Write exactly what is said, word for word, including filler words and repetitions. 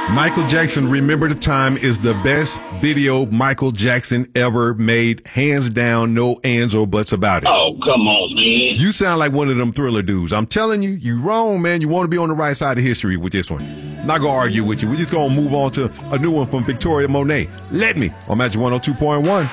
Michael Jackson, Remember the Time is the best video Michael Jackson ever made. Hands down, no ands or buts about it. Oh, come on, man. You sound like one of them Thriller dudes. I'm telling you, you wrong, man. You want to be on the right side of history with this one. Not going to argue with you. We're just going to move on to a new one from Victoria Monet. Let Me on Magic one oh two point one.